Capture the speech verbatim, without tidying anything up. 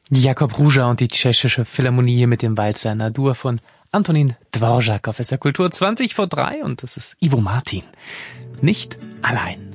Jakob Ruža und die Tschechische Philharmonie hier mit dem Walzer Nadur von Antonín Dvořák auf S R Kultur zwanzig vor drei und das ist Ivo Martin. Nicht allein.